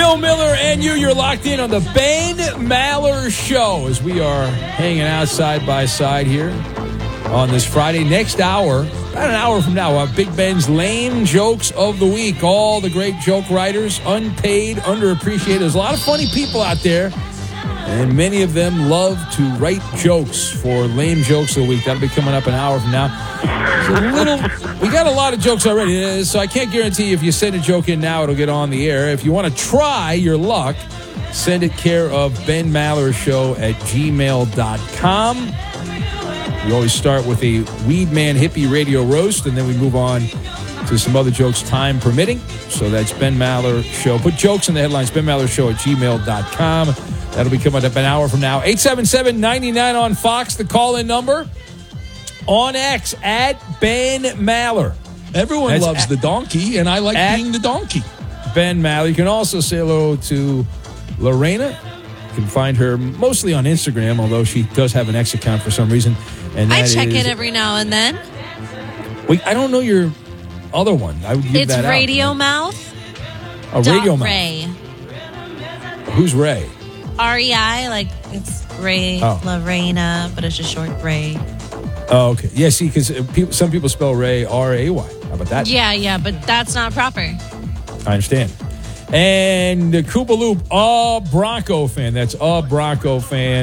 Bill Miller and you're locked in on the Ben Maller Show as we are hanging out side by side here on this Friday. Next hour, about an hour from now, Big Ben's Lame Jokes of the Week. All the great joke writers, unpaid, underappreciated. There's a lot of funny people out there, and many of them love to write jokes for Lame Jokes of the Week. That'll be coming up an hour from now. We got a lot of jokes already, so I can't guarantee if you send a joke in now, it'll get on the air. If you want to try your luck, send it care of Ben Maller Show at gmail.com. We always start with a Weed Man Hippie Radio Roast, and then we move on to some other jokes, time permitting. So that's Ben Maller Show. Put jokes in the headlines, Ben Maller Show at gmail.com. That'll be coming up an hour from now. 877-99 on Fox, the call-in number. On X, at Ben Maller. Everyone loves the donkey, and I like being the donkey. Ben Maller. You can also say hello to Lorena. You can find her mostly on Instagram, although she does have an X account for some reason. And I check it every now and then. Wait, I don't know your other one. I would give it's that Radio out. Mouth. Radio Mouth. Ray. Who's Ray? REI, like it's Ray Lorena, but it's just short Ray. Oh, okay. Yeah, see, because some people spell Ray R-A-Y. How about that? Yeah, but that's not proper. I understand. And Koopa Loop, a Bronco fan. That's a Bronco fan.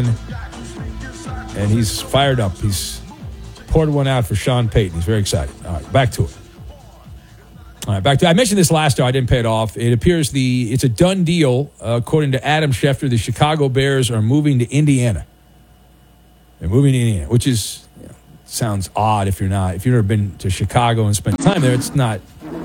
And he's fired up. He's poured one out for Sean Payton. He's very excited. All right, back to it. All right, back to it. I mentioned this last hour. I didn't pay it off. It appears it's a done deal. According to Adam Schefter, the Chicago Bears are moving to Indiana. They're moving to Indiana, which is... sounds odd if you've never been to Chicago and spent time there. It's not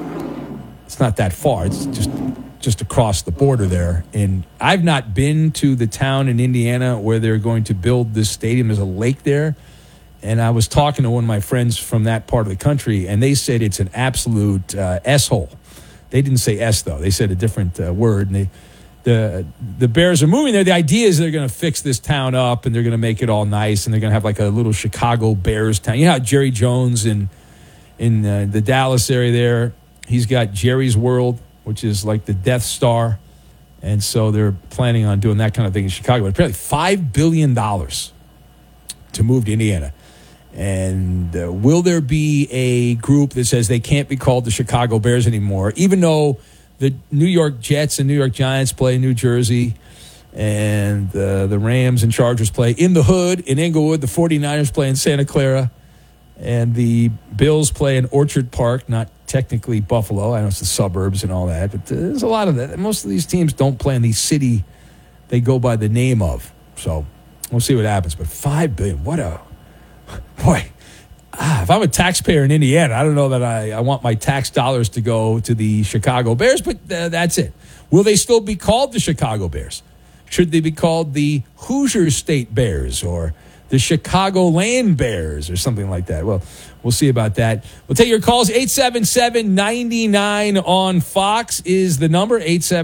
that far. It's just across the border there. And I've not been to the town in Indiana where they're going to build this stadium. There's a lake there. And I was talking to one of my friends from that part of the country, and they said it's an absolute S-hole. They didn't say S, though. They said a different word. And the Bears are moving there. The idea is they're going to fix this town up, and they're going to make it all nice, and they're going to have like a little Chicago Bears town. You know how Jerry Jones in the Dallas area there, he's got Jerry's World, which is like the Death Star, and so they're planning on doing that kind of thing in Chicago. But apparently $5 billion to move to Indiana. And will there be a group that says they can't be called the Chicago Bears anymore, even though the New York Jets and New York Giants play in New Jersey, and the Rams and Chargers play in the hood in Inglewood. The 49ers play in Santa Clara, and the Bills play in Orchard Park, not technically Buffalo. I know it's the suburbs and all that, but there's a lot of that. Most of these teams don't play in the city they go by the name of. So we'll see what happens. But $5 billion, boy. If I'm a taxpayer in Indiana, I don't know that I want my tax dollars to go to the Chicago Bears, but that's it. Will they still be called the Chicago Bears? Should they be called the Hoosier State Bears or the Chicagoland Bears or something like that? Well, we'll see about that. We'll take your calls. 877-99 on Fox is the number,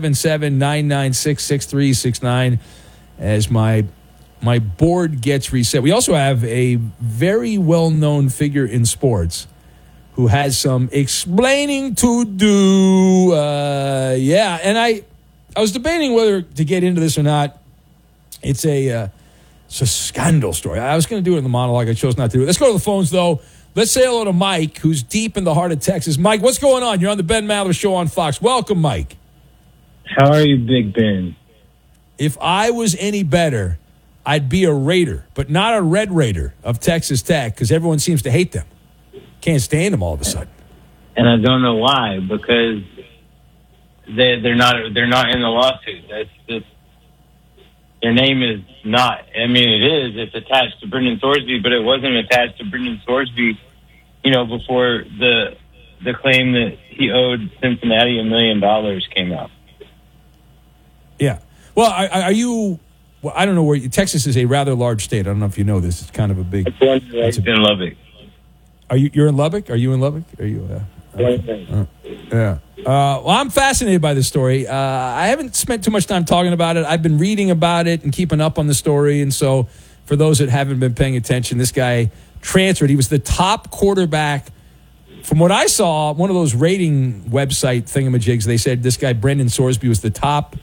877-996-6369 as my board gets reset. We also have a very well-known figure in sports who has some explaining to do. And I was debating whether to get into this or not. It's a scandal story. I was going to do it in the monologue. I chose not to do it. Let's go to the phones, though. Let's say hello to Mike, who's deep in the heart of Texas. Mike, what's going on? You're on the Ben Maller Show on Fox. Welcome, Mike. How are you, Big Ben? If I was any better, I'd be a Raider, but not a Red Raider of Texas Tech because everyone seems to hate them. Can't stand them all of a sudden. And I don't know why, because they're not in the lawsuit. That's just, their name is not. I mean, it is. It's attached to Brendan Thorsby, but it wasn't attached to Brendan Thorsby, before the claim that he owed Cincinnati $1 million came out. Yeah. Well, are you... Well, I don't know where Texas is a rather large state. I don't know if you know this. It's kind of a big. It's in Lubbock. You're in Lubbock? Are you in Lubbock? Are you? Yeah. Well, I'm fascinated by this story. I haven't spent too much time talking about it. I've been reading about it and keeping up on the story. And so, for those that haven't been paying attention, this guy transferred. He was the top quarterback. From what I saw, one of those rating website thingamajigs, they said this guy Brendan Thorsby was the top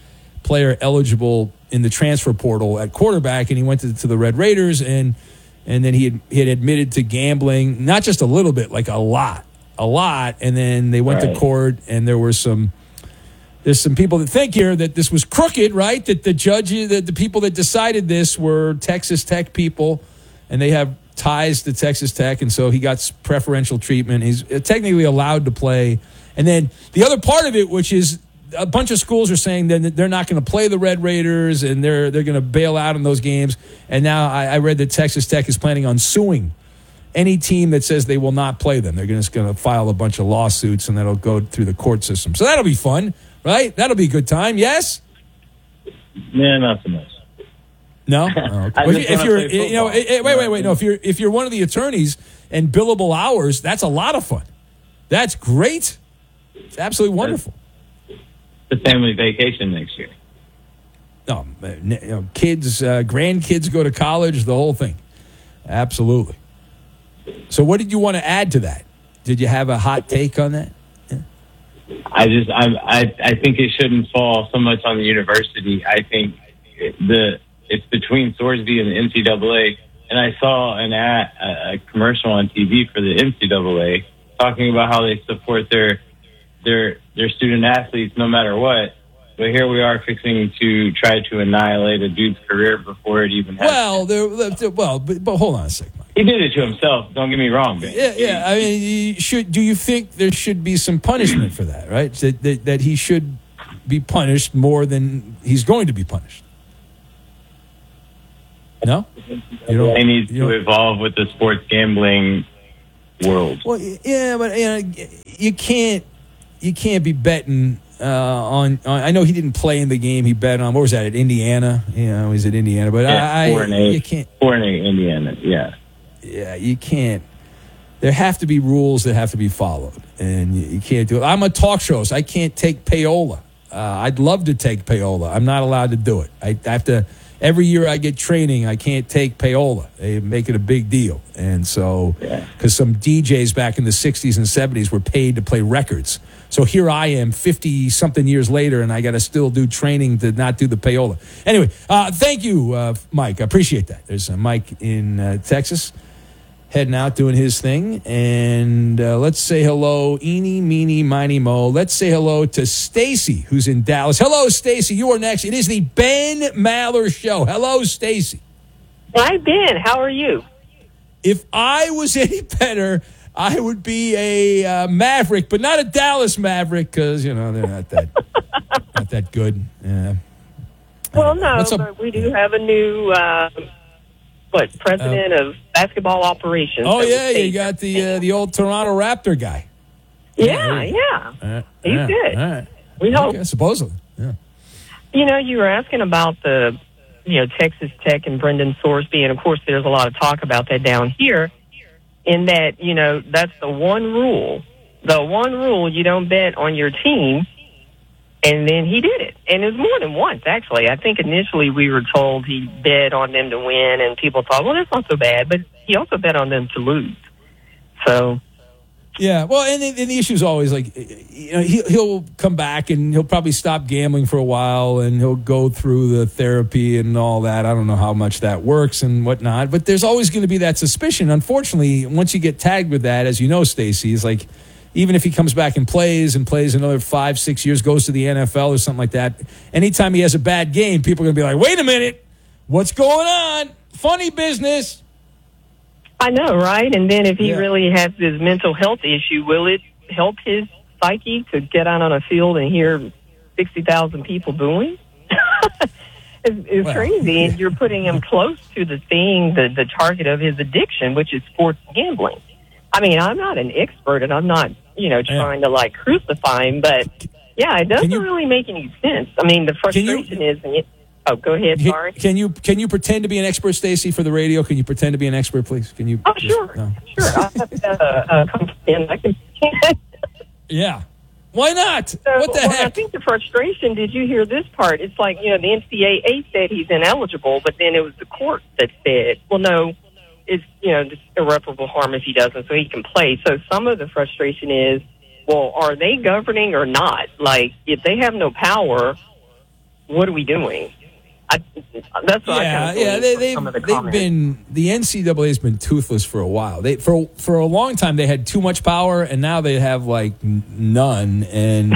player eligible in the transfer portal at quarterback, and he went to the Red Raiders, and then he had admitted to gambling, not just a little bit, like a lot, and then they went to court, and there's some people that think here that this was crooked, right? That the judges, that the people that decided this were Texas Tech people, and they have ties to Texas Tech, and so he got preferential treatment. He's technically allowed to play. And then the other part of it, which is a bunch of schools are saying that they're not going to play the Red Raiders, and they're going to bail out in those games. And now I read that Texas Tech is planning on suing any team that says they will not play them. They're just going to file a bunch of lawsuits, and that'll go through the court system. So that'll be fun, right? That'll be a good time. Yes? Yeah, not so much. No. Oh, okay. If you're, wait. No, if you're one of the attorneys and billable hours, that's a lot of fun. That's great. It's absolutely wonderful. The family vacation next year. No, kids, grandkids go to college, the whole thing. Absolutely. So, what did you want to add to that? Did you have a hot take on that? Yeah. I think it shouldn't fall so much on the university. I think it's between Thorsby and the NCAA. And I saw a commercial on TV for the NCAA talking about how they support their student athletes no matter what. But here we are fixing to try to annihilate a dude's career before it even happened. But hold on a second, Mike. He did it to himself. Don't get me wrong, man. Yeah. I mean, do you think there should be some punishment for that, right? That he should be punished more than he's going to be punished? No? They need to evolve with the sports gambling world. Well, yeah, but you can't be betting on. I know he didn't play in the game. He bet on, what was that, at Indiana? Yeah, he's at Indiana. But you can't. 4-8 Indiana. Yeah. Yeah, you can't. There have to be rules that have to be followed, and you can't do it. I'm a talk show, so I can't take payola. I'd love to take payola. I'm not allowed to do it. I have to. Every year I get training, I can't take payola. They make it a big deal. And so, because some DJs back in the 60s and 70s were paid to play records. So here I am 50-something years later, and I got to still do training to not do the payola. Anyway, thank you, Mike. I appreciate that. There's Mike in Texas heading out doing his thing. And let's say hello, eeny, meeny, miny, mo. Let's say hello to Stacy, who's in Dallas. Hello, Stacy. You are next. It is the Ben Maller Show. Hello, Stacy. Hi, Ben. How are you? If I was any better, I would be a Maverick, but not a Dallas Maverick because, they're not that good. Yeah. Well, no, but we do have a new... president of basketball operations. Oh, yeah, you got the old Toronto Raptor guy. Yeah. He's good. All right. We hope. Okay, supposedly, yeah. You were asking about the, Texas Tech and Brendan Thorsby, and, of course, there's a lot of talk about that down here, in that, that's the one rule. The one rule, you don't bet on your team. And then he did it. And it was more than once, actually. I think initially we were told he bet on them to win, and people thought, well, that's not so bad. But he also bet on them to lose. So. Yeah, well, and the issue is always, like, he'll come back and he'll probably stop gambling for a while, and he'll go through the therapy and all that. I don't know how much that works and whatnot. But there's always going to be that suspicion. Unfortunately, once you get tagged with that, as you know, Stacey, it's like, even if he comes back and plays another 5-6 years, goes to the NFL or something like that, anytime he has a bad game, people are going to be like, wait a minute, what's going on? Funny business. I know, right? And then if he really has this mental health issue, will it help his psyche to get out on a field and hear 60,000 people booing? It's crazy. And you're putting him close to the thing, the target of his addiction, which is sports gambling. I mean, I'm not an expert, and I'm not, trying to, crucify him, but, it doesn't really make any sense. I mean, the frustration is... Oh, go ahead, sorry. Can you pretend to be an expert, Stacey, for the radio? Can you pretend to be an expert, please? Can you? Oh, sure. No. Sure. I'll have to come in. I can pretend. Yeah. Why not? So, what the heck? I think the frustration, did you hear this part? It's like, the NCAA said he's ineligible, but then it was the court that said, well, no, it's, just irreparable harm if he doesn't, so he can play. So some of the frustration is, well, are they governing or not? Like, if they have no power, what are we doing? That's what they've been, the NCAA has been toothless for a while. For a long time they had too much power, and now they have like none. And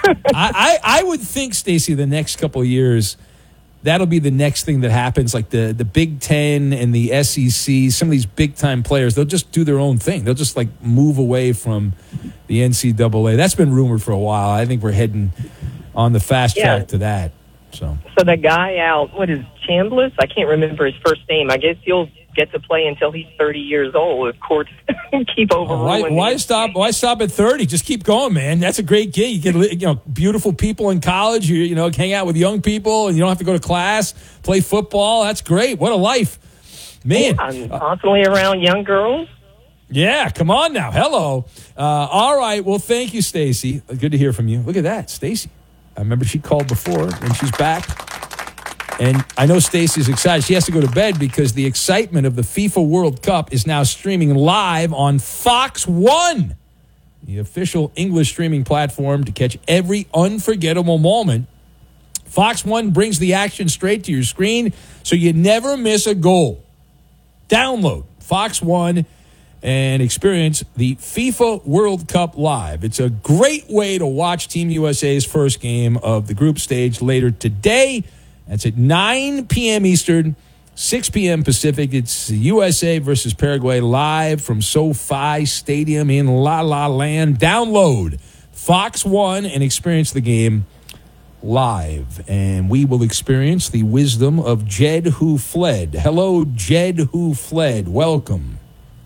I would think, Stacey, the next couple of years, that'll be the next thing that happens. Like the Big Ten and the SEC, some of these big time players, they'll just do their own thing. They'll just like move away from the NCAA. That's been rumored for a while. I think we're heading on the fast track to that. So that guy out, what is Chambliss? I can't remember his first name. I guess he'll get to play until he's 30 years old if courts keep overruling. Why stop at 30? Just keep going, man. That's a great gig. You get beautiful people in college. You hang out with young people, and you don't have to go to class, play football. That's great. What a life, man. I'm constantly around young girls. Yeah, come on now. Hello. All right. Well, thank you, Stacey. Good to hear from you. Look at that, Stacey. I remember she called before, and she's back. And I know Stacey's excited. She has to go to bed because the excitement of the FIFA World Cup is now streaming live on Fox One, the official English streaming platform to catch every unforgettable moment. Fox One brings the action straight to your screen so you never miss a goal. Download Fox One and experience the FIFA World Cup live. It's a great way to watch Team USA's first game of the group stage later today. That's at 9 p.m. Eastern, 6 p.m. Pacific. It's USA versus Paraguay live from SoFi Stadium in La La Land. Download Fox One and experience the game live. And we will experience the wisdom of Jed Who Fled. Hello, Jed Who Fled. Welcome.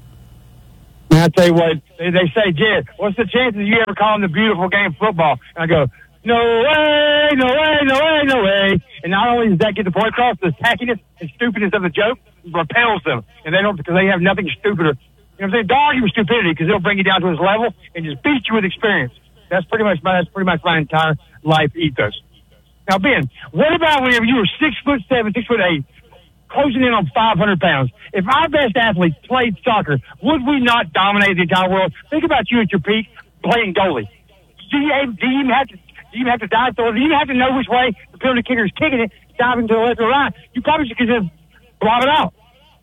I tell you what, they say, Jed, what's the chances you ever calling the beautiful game of football? And I go, no way, no way, no way, no way. And not only does that get the point across, the tackiness and stupidness of the joke repels them. And they don't, because they have nothing stupider. You know what I'm saying? Don't argue with stupidity, because it'll bring you down to his level and just beat you with experience. That's pretty much my entire life ethos. Now, Ben, what about whenever you were 6'7", 6'8", closing in on 500 pounds? If our best athletes played soccer, would we not dominate the entire world? Think about you at your peak playing goalie. Do you even have to dive through it? Do you even have to know which way the penalty kicker is kicking it, diving to the left or right? You probably should just blob it out.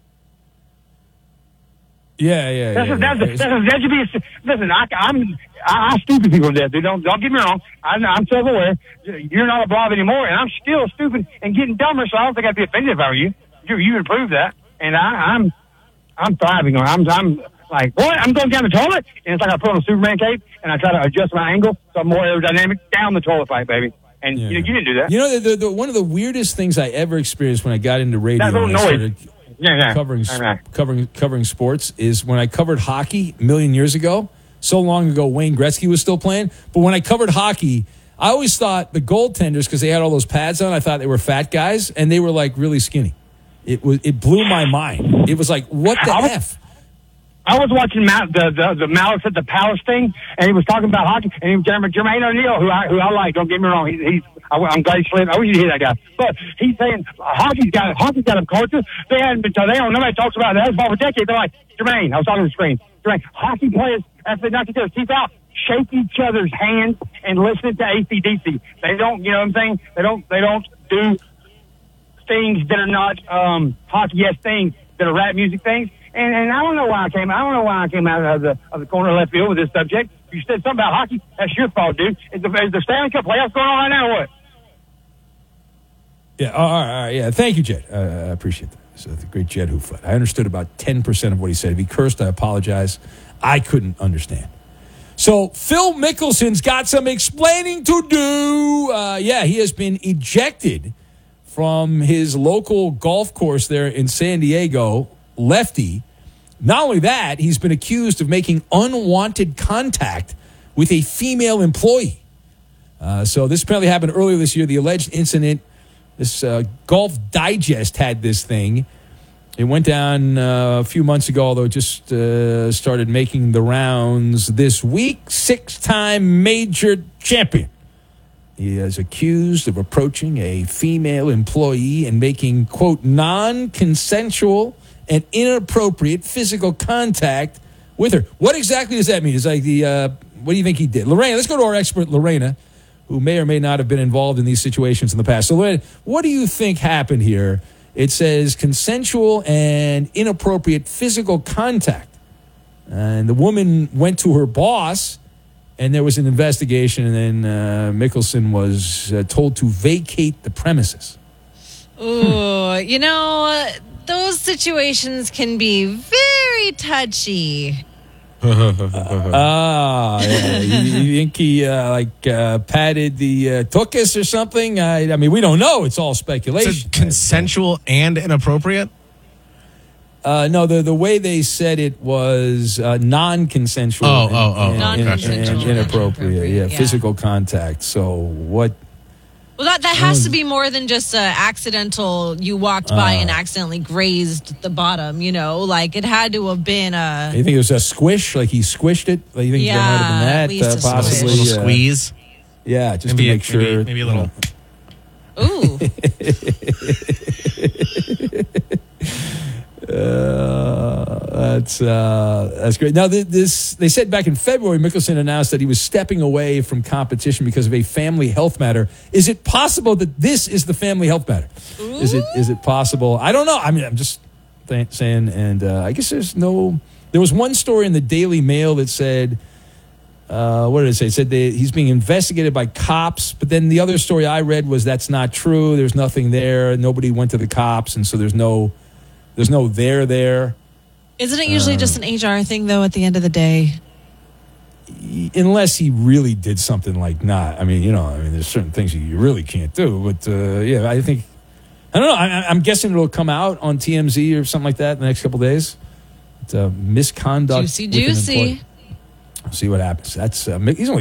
That should be. Listen, I stupid people to death, dude. Don't get me wrong. I'm self-aware. You're not a blob anymore, and I'm still stupid and getting dumber. So I don't think I'd be offended if I were you. You improved that, and I'm thriving on it. I'm like, what? I'm going down the toilet, and it's like I put on a Superman cape, and I try to adjust my angle so I'm more aerodynamic down the toilet pipe, baby. And you didn't do that. You know, the one of the weirdest things I ever experienced when I got into radio, that little noise. Covering sports, is when I covered hockey a million years ago. So long ago, Wayne Gretzky was still playing. But when I covered hockey, I always thought the goaltenders, because they had all those pads on, I thought they were fat guys, and they were like really skinny. It blew my mind. It was like, what the F? I was watching the Malice at the Palace thing, and he was talking about hockey, and he was Jermaine O'Neal, who I like. Don't get me wrong, I'm glad he slid. I wish you hear that guy. But he's saying hockey's got a culture. They haven't been told. Nobody talks about that. It's for decades. They're like, Jermaine, I was talking to the screen. Jermaine, hockey players, after they knock each other's teeth out, shake each other's hands and listen to AC/DC. They don't, you know what I'm saying? They don't do things that are not hockey-esque things, that are rap music things. And I don't know why I came out of the corner of left field with this subject. You said something about hockey. That's your fault, dude. Is the Stanley Cup playoffs going on right now or what? Yeah, all right. Yeah, thank you, Jed. I appreciate that. So the great Jed Who Fled. I understood about 10% of what he said. If he cursed, I apologize. I couldn't understand. So Phil Mickelson's got some explaining to do. He has been ejected from his local golf course there in San Diego, Lefty. Not only that, he's been accused of making unwanted contact with a female employee. So this apparently happened earlier this year. The alleged incident, this Golf Digest had this thing. It went down a few months ago, although it just started making the rounds this week. 6-time major champion. He is accused of approaching a female employee and making, quote, non-consensual and inappropriate physical contact with her. What exactly does that mean? It's like what do you think he did? Lorena, let's go to our expert, Lorena, who may or may not have been involved in these situations in the past. So, Lynn, what do you think happened here? It says consensual and inappropriate physical contact. And the woman went to her boss, and there was an investigation, and then Mickelson was told to vacate the premises. Ooh, those situations can be very touchy. Yeah. You think he patted the tuchus or something? I mean, we don't know. It's all speculation. Is it consensual and inappropriate? No, the way they said it was non-consensual Non-consensual and inappropriate. Yeah, physical contact. So what? Well, that has to be more than just accidental. You walked by and accidentally grazed the bottom. Like it had to have been a. You think it was a squish? Like he squished it? Like you think there might have been that? Possibly a little squeeze. Yeah, just maybe to make sure. Maybe a little. Ooh. That's great. Now, they said back in February, Mickelson announced that he was stepping away from competition because of a family health matter. Is it possible that this is the family health matter? Ooh. Is it possible? I don't know. I mean, I'm just saying. And I guess there was one story in the Daily Mail that said, what did it say? It said he's being investigated by cops. But then the other story I read was that's not true. There's nothing there. Nobody went to the cops, and so there's no there. Isn't it usually just an HR thing, though, at the end of the day? Unless he really did something like not. I mean, there's certain things you really can't do. But, I don't know. I'm guessing it'll come out on TMZ or something like that in the next couple of days. It's misconduct. Juicy. We'll see what happens. He's only